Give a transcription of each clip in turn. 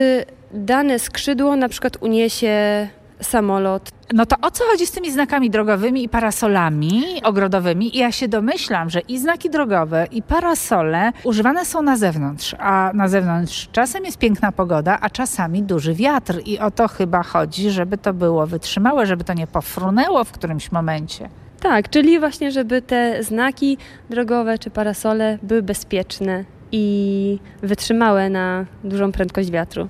Dane skrzydło na przykład uniesie samolot. No to o co chodzi z tymi znakami drogowymi i parasolami ogrodowymi? Ja się domyślam, że i znaki drogowe, i parasole używane są na zewnątrz, a na zewnątrz czasem jest piękna pogoda, a czasami duży wiatr i o to chyba chodzi, żeby to było wytrzymałe, żeby to nie pofrunęło w którymś momencie. Tak, czyli właśnie, żeby te znaki drogowe czy parasole były bezpieczne i wytrzymałe na dużą prędkość wiatru.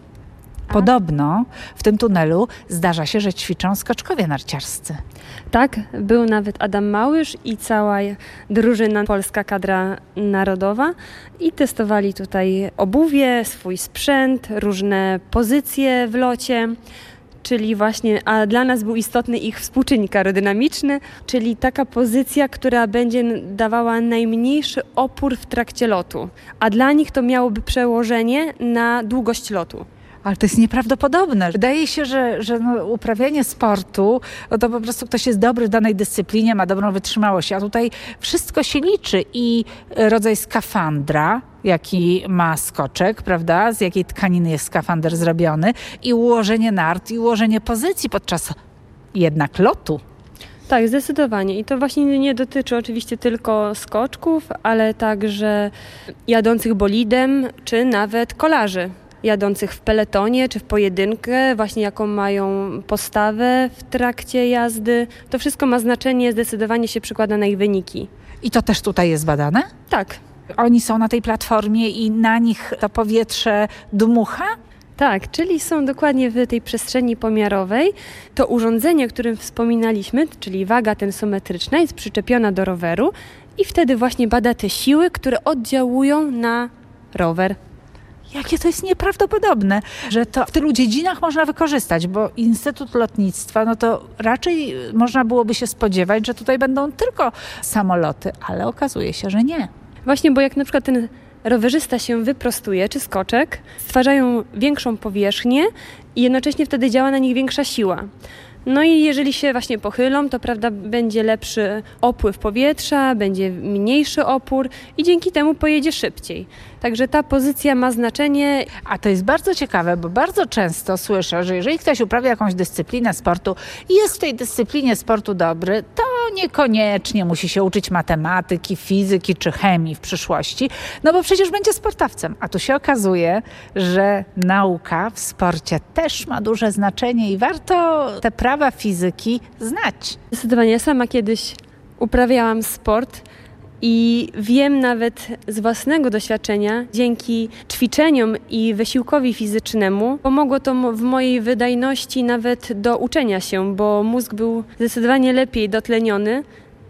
Podobno w tym tunelu zdarza się, że ćwiczą skoczkowie narciarscy. Tak, był nawet Adam Małysz i cała drużyna, polska kadra narodowa i testowali tutaj obuwie, swój sprzęt, różne pozycje w locie. Czyli właśnie, a dla nas był istotny ich współczynnik aerodynamiczny, czyli taka pozycja, która będzie dawała najmniejszy opór w trakcie lotu, a dla nich to miałoby przełożenie na długość lotu. Ale to jest nieprawdopodobne. Wydaje się, że uprawianie sportu, to po prostu ktoś jest dobry w danej dyscyplinie, ma dobrą wytrzymałość, a tutaj wszystko się liczy i rodzaj skafandra, jaki ma skoczek, prawda, z jakiej tkaniny jest skafander zrobiony i ułożenie nart i ułożenie pozycji podczas jednak lotu. Tak, zdecydowanie. I to właśnie nie dotyczy oczywiście tylko skoczków, ale także jadących bolidem, czy nawet kolarzy jadących w peletonie, czy w pojedynkę, właśnie jaką mają postawę w trakcie jazdy. To wszystko ma znaczenie, zdecydowanie się przekłada na ich wyniki. I to też tutaj jest badane? Tak. Oni są na tej platformie i na nich to powietrze dmucha? Tak, czyli są dokładnie w tej przestrzeni pomiarowej. To urządzenie, o którym wspominaliśmy, czyli waga tensometryczna, jest przyczepiona do roweru i wtedy właśnie bada te siły, które oddziałują na rower. Jakie to jest nieprawdopodobne, że to w tylu dziedzinach można wykorzystać, bo Instytut Lotnictwa, no to raczej można byłoby się spodziewać, że tutaj będą tylko samoloty, ale okazuje się, że nie. Właśnie, bo jak na przykład ten rowerzysta się wyprostuje, czy skoczek, stwarzają większą powierzchnię i jednocześnie wtedy działa na nich większa siła. No i jeżeli się właśnie pochylą, to prawda, będzie lepszy opływ powietrza, będzie mniejszy opór i dzięki temu pojedzie szybciej. Także ta pozycja ma znaczenie. A to jest bardzo ciekawe, bo bardzo często słyszę, że jeżeli ktoś uprawia jakąś dyscyplinę sportu i jest w tej dyscyplinie sportu dobry, to niekoniecznie musi się uczyć matematyki, fizyki czy chemii w przyszłości, no bo przecież będzie sportowcem. A tu się okazuje, że nauka w sporcie też ma duże znaczenie i warto te prawa fizyki znać. Zdecydowanie, ja sama kiedyś uprawiałam sport i wiem nawet z własnego doświadczenia, dzięki ćwiczeniom i wysiłkowi fizycznemu pomogło to w mojej wydajności nawet do uczenia się, bo mózg był zdecydowanie lepiej dotleniony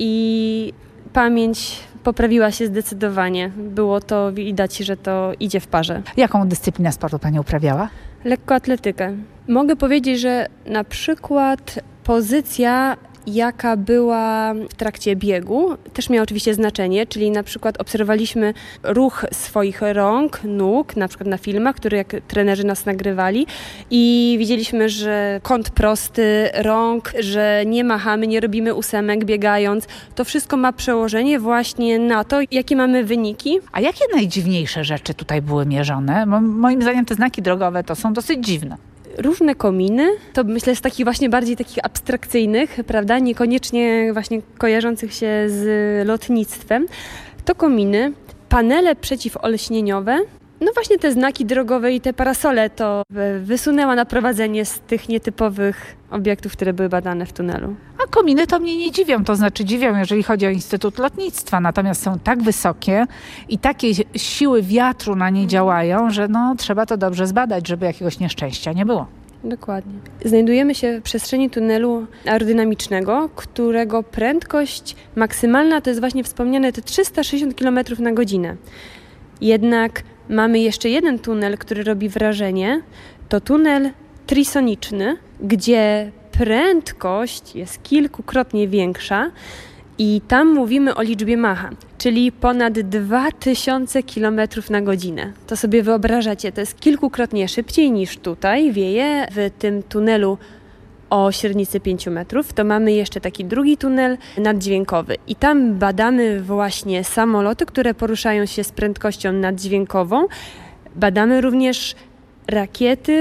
i pamięć poprawiła się zdecydowanie. Było to widać, że to idzie w parze. Jaką dyscyplinę sportu Pani uprawiała? Lekkoatletykę. Mogę powiedzieć, że na przykład pozycja, jaka była w trakcie biegu, też miała oczywiście znaczenie, czyli na przykład obserwowaliśmy ruch swoich rąk, nóg, na przykład na filmach, które jak trenerzy nas nagrywali i widzieliśmy, że kąt prosty rąk, że nie machamy, nie robimy ósemek biegając. To wszystko ma przełożenie właśnie na to, jakie mamy wyniki. A jakie najdziwniejsze rzeczy tutaj były mierzone? Moim zdaniem te znaki drogowe to są dosyć dziwne. Różne kominy, to myślę z takich właśnie bardziej takich abstrakcyjnych, prawda, niekoniecznie właśnie kojarzących się z lotnictwem. To kominy, panele przeciwolśnieniowe, no właśnie te znaki drogowe i te parasole to wysunęła na prowadzenie z tych nietypowych obiektów, które były badane w tunelu. A kominy to mnie nie dziwią, to znaczy dziwią, jeżeli chodzi o Instytut Lotnictwa, natomiast są tak wysokie i takie siły wiatru na nie działają, że no, trzeba to dobrze zbadać, żeby jakiegoś nieszczęścia nie było. Dokładnie. Znajdujemy się w przestrzeni tunelu aerodynamicznego, którego prędkość maksymalna to jest właśnie wspomniane te 360 km na godzinę. Jednak mamy jeszcze jeden tunel, który robi wrażenie. To tunel trisoniczny, gdzie prędkość jest kilkukrotnie większa i tam mówimy o liczbie Macha, czyli ponad 2000 km na godzinę. To sobie wyobrażacie, to jest kilkukrotnie szybciej niż tutaj wieje w tym tunelu o średnicy 5 metrów, to mamy jeszcze taki drugi tunel naddźwiękowy i tam badamy właśnie samoloty, które poruszają się z prędkością naddźwiękową. Badamy również rakiety